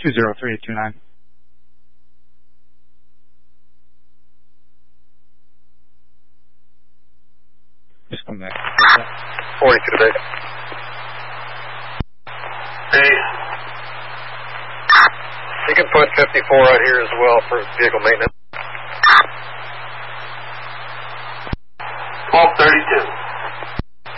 203-829. Just come back. 42 today. Hey. You can put 54 out here as well for vehicle maintenance.